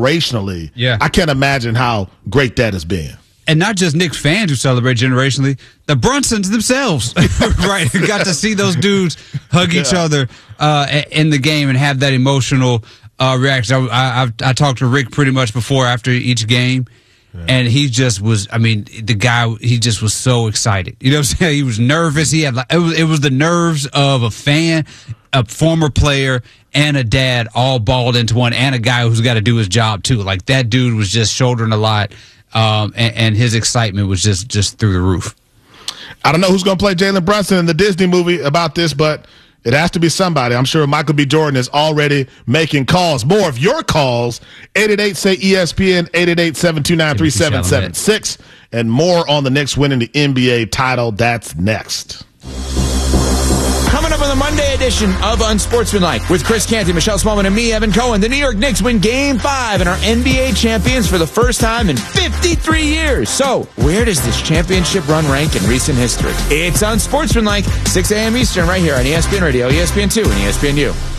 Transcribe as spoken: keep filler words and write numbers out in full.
generationally, yeah. I can't imagine how great that has been. And not just Knicks fans who celebrate generationally, the Brunsons themselves, right? Who got to see those dudes hug each yeah. other uh, in the game and have that emotional uh, reaction. I, I, I talked to Rick pretty much before, after each game, yeah. and he just was, I mean, the guy, he just was so excited. You know what I'm saying? He was nervous. He had like, it was, it was the nerves of a fan, a former player, and a dad all balled into one, and a guy who's got to do his job too. Like, that dude was just shouldering a lot. Um, and, and his excitement was just, just through the roof. I don't know who's going to play Jalen Brunson in the Disney movie about this, but it has to be somebody. I'm sure Michael B. Jordan is already making calls. More of your calls, eight eight eight, say E S P N, eight eight eight, seven two nine, three seven seven six, and more on the Knicks winning the N B A title. That's next. Coming up on the Monday edition of Unsportsmanlike with Chris Canty, Michelle Smallman, and me, Evan Cohen, the New York Knicks win Game five and are N B A champions for the first time in fifty-three years. So, where does this championship run rank in recent history? It's Unsportsmanlike, six a.m. Eastern, right here on E S P N Radio, E S P N two, and E S P N U.